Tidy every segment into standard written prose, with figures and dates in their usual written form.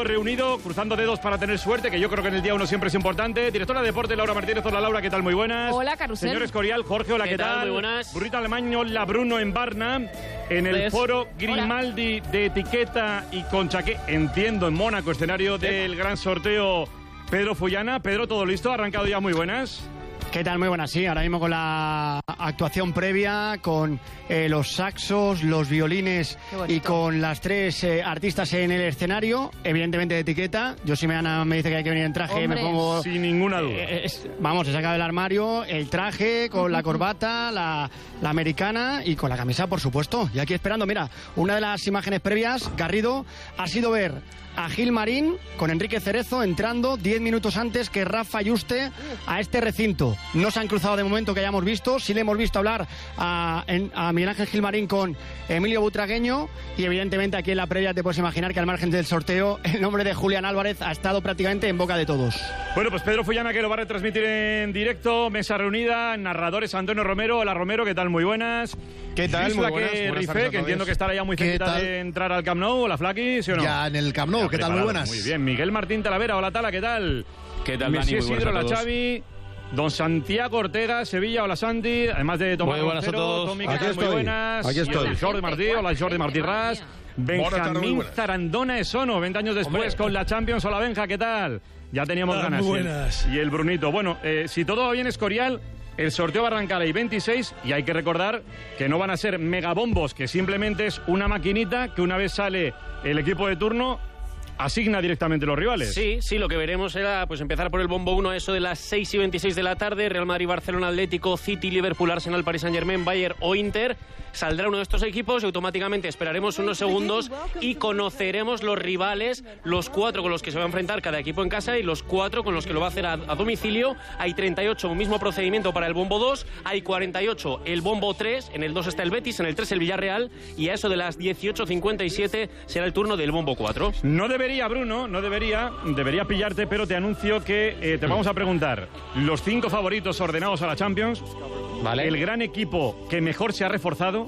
equipo reunido, cruzando dedos para tener suerte, que yo creo que en el día 1 siempre es importante. Directora de Deporte, Laura Martínez. Hola, Laura, ¿qué tal? Muy buenas. Hola, Carrusel. Señor Escorial, Jorge, hola, ¿qué tal? Muy buenas. Burrito Alemaño, la Bruno en Barna, en el foro Grimaldi de etiqueta y Conchaque, entiendo, en Mónaco, escenario del gran sorteo Pedro Fullana. Pedro, ¿todo listo? ¿Ha arrancado ya? Muy buenas. ¿Qué tal? Muy buenas, sí. Ahora mismo con la actuación previa, con los saxos, los violines y con las tres artistas en el escenario, evidentemente de etiqueta. Yo, si Ana me dice que hay que venir en traje, ¡Hombre! me pongo... Sin ninguna duda. Vamos, he sacado del armario el traje con la corbata, la americana y con la camisa, por supuesto. Y aquí esperando, mira, una de las imágenes previas, Garrido, ha sido ver a Gil Marín con Enrique Cerezo entrando 10 minutos antes que Rafa Yuste a este recinto. No se han cruzado de momento que hayamos visto. Sí le hemos visto hablar a Miguel Ángel Gil Marín con Emilio Butragueño, y evidentemente aquí en la previa te puedes imaginar que al margen del sorteo el nombre de Julián Álvarez ha estado prácticamente en boca de todos. Bueno, pues Pedro Fullana, que lo va a retransmitir en directo, mesa reunida, narradores Antonio Romero. Hola, Romero, ¿qué tal? Muy buenas. ¿Qué tal? Luis Muy Flaque buenas Rifé, que entiendo que estará ya muy cerquita de entrar al Camp Nou. Hola, Flaqui, ¿sí o no? Ya en el Camp Nou, ¿qué tal? Muy buenas. Muy bien. Miguel Martín Talavera, hola, Tala, ¿qué tal? ¿Qué tal, Dani? Messi Muy Isidro, buenas a la todos. Xavi, don Santiago Ortega, Sevilla, hola, Santi, además de Tomás Muy buenas a Roncero, todos. Tommy, Aquí ¿qué tal? Muy estoy. buenas. Aquí estoy. Y el Jordi Martí, hola, Jordi Martí Ras. Buenas tardes, muy Benjamín buenas. Zarandona Esono, 20 años después, Hombre. con la Champions. Hola, Benja, ¿qué tal? Ya teníamos ganas. Muy buenas. Y el Brunito. Bueno, si todo va bien, Escorial, el sorteo va a arrancar el 26 y hay que recordar que no van a ser megabombos, que simplemente es una maquinita que una vez sale el equipo de turno asigna directamente los rivales. Sí, lo que veremos será pues empezar por el bombo 1 a eso de las 6:26 de la tarde. Real Madrid, Barcelona, Atlético, City, Liverpool, Arsenal, Paris Saint-Germain, Bayern o Inter. Saldrá uno de estos equipos y automáticamente esperaremos unos segundos y conoceremos los rivales, los 4 con los que se va a enfrentar cada equipo en casa y los 4 con los que lo va a hacer a domicilio. Hay 38, un mismo procedimiento para el bombo 2, hay 48 el bombo 3, en el 2 está el Betis, en el 3 el Villarreal, y a eso de las 18:57 será el turno del bombo 4. No debería, Bruno, debería pillarte, pero te anuncio que te vamos a preguntar los 5 favoritos ordenados a la Champions, Vale. el gran equipo que mejor se ha reforzado,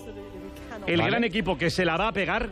el gran equipo que se la va a pegar,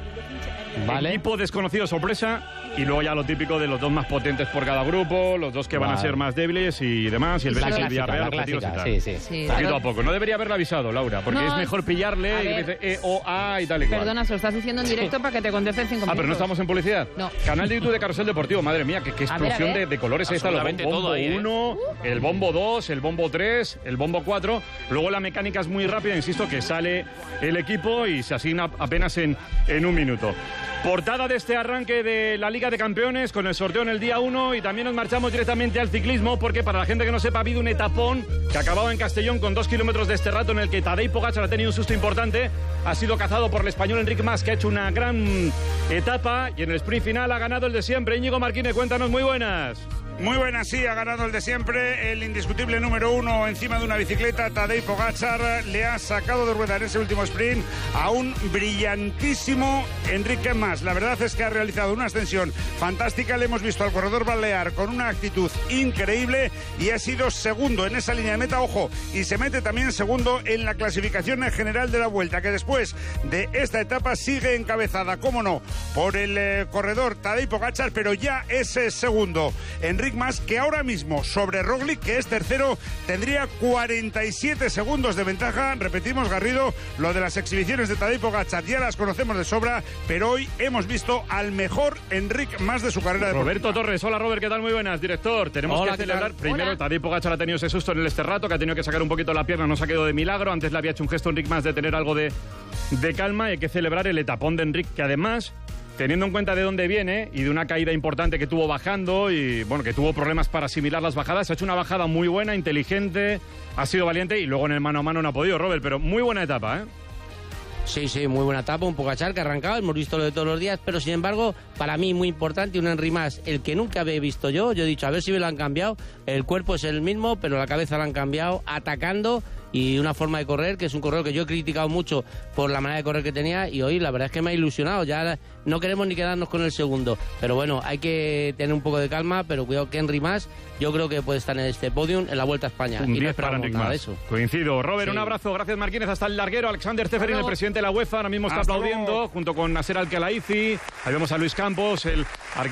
equipo desconocido sorpresa, y luego ya lo típico de los 2 más potentes por cada grupo, los 2 que van a ser más débiles y demás, y el Betis y el Villarreal, objetivos y tal. Sí, Poquito a poco. No debería haberle avisado, Laura, porque No, es mejor pillarle a y ver. dice A y tal y cual. Perdona, se lo estás diciendo en directo para que te conteste en 5 minutos. Pero no estamos en publicidad. No. Canal de YouTube de Carrusel Deportivo, madre mía, qué explosión a ver. de colores ahí está. El Absolutamente bombo todo ahí, ¿eh? 1, el bombo 2, el bombo 3, el bombo 4. Luego la mecánica es muy rápida, insisto, que sale el equipo y se asigna apenas en un minuto. Portada de este arranque de la Liga de Campeones con el sorteo en el día 1, y también nos marchamos directamente al ciclismo, porque para la gente que no sepa, ha habido un etapón que acababa en Castellón con 2 kilómetros de este rato, en el que Tadej Pogačar ha tenido un susto importante. Ha sido cazado por el español Enric Mas, que ha hecho una gran etapa, y en el sprint final ha ganado el de siempre. Íñigo Marquínez, cuéntanos, muy buenas. Muy buena, sí, ha ganado el de siempre, el indiscutible número 1 encima de una bicicleta. Tadej Pogačar le ha sacado de rueda en ese último sprint a un brillantísimo Enric Mas. La verdad es que ha realizado una ascensión fantástica. Le hemos visto al corredor balear con una actitud increíble y ha sido segundo en esa línea de meta, ojo, y se mete también segundo en la clasificación general de la Vuelta, que después de esta etapa sigue encabezada, cómo no, por el corredor Tadej Pogačar, pero ya es segundo Enric Mas, que ahora mismo sobre Roglic, que es tercero, tendría 47 segundos de ventaja. Repetimos, Garrido, lo de las exhibiciones de Tadej Pogačar ya las conocemos de sobra, pero hoy hemos visto al mejor Enric Mas de su carrera deportiva. Roberto Torres, hola Robert, ¿qué tal? Muy buenas, director. Tenemos Hola, que ¿qué celebrar. tal? Primero, Hola. Tadej Pogačar ha tenido ese susto en el Esterrato, que ha tenido que sacar un poquito la pierna, no se ha quedado de milagro. Antes le había hecho un gesto a Enric Mas de tener algo de calma, y hay que celebrar el etapón de Enric, que además, teniendo en cuenta de dónde viene y de una caída importante que tuvo bajando y, bueno, que tuvo problemas para asimilar las bajadas, ha hecho una bajada muy buena, inteligente, ha sido valiente, y luego en el mano a mano no ha podido, Robert, pero muy buena etapa, ¿eh? Sí, muy buena etapa, un Pogačar que arrancaba, hemos visto lo de todos los días, pero sin embargo, para mí muy importante, un Enric Mas, el que nunca había visto yo he dicho, a ver si me lo han cambiado, el cuerpo es el mismo, pero la cabeza la han cambiado, atacando, y una forma de correr, que es un corredor que yo he criticado mucho por la manera de correr que tenía, y hoy la verdad es que me ha ilusionado, ya no queremos ni quedarnos con el segundo, pero bueno, hay que tener un poco de calma, pero cuidado que Enric Mas, yo creo que puede estar en este podium en la Vuelta a España, Un y no 10 para esperamos Enric nada de Mas. eso. Coincido. Robert, Sí. un abrazo, gracias Marquínez, hasta el larguero. Alexander Ceferín, el presidente de la UEFA, ahora mismo está Hasta aplaudiendo, luego. junto con Nasser Al-Khelaifi. Ahí vemos a Luis Campos, el